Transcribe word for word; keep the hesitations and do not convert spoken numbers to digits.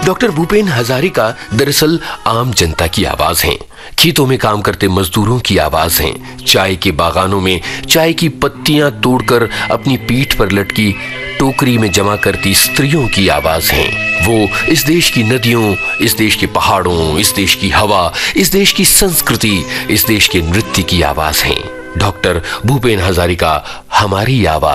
Doctor Bhupen Hazarika दरअसल आम जनता की आवाज हैं। खेतों में काम करते मजदूरों की आवाज हैं। चाय के बागानों में चाय की पत्तियां तोड़कर अपनी पीठ पर लटकी टोकरी में जमा करती स्त्रियों की आवाज हैं। वो इस देश की नदियों, इस देश के पहाड़ों, इस देश की हवा, इस देश की संस्कृति, इस देश के नृत्य की आवाज हैं। डॉक्टर भूपेन हजारिका हमारी आवाज।